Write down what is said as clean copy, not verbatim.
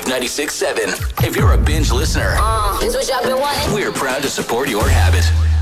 96.7. If you're a binge listener, this what y'all been wanting? we're proud to support your habit.